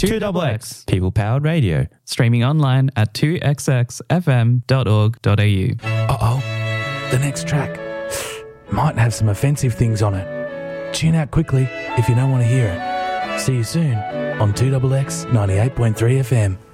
2XX. People-powered radio. Streaming online at 2xxfm.org.au. Uh-oh, the next track might have some offensive things on it. Tune out quickly if you don't want to hear it. See you soon on 2XX 98.3 FM.